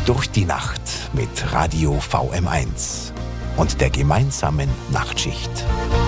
Durch die Nacht mit Radio VM1 und der gemeinsamen Nachtschicht.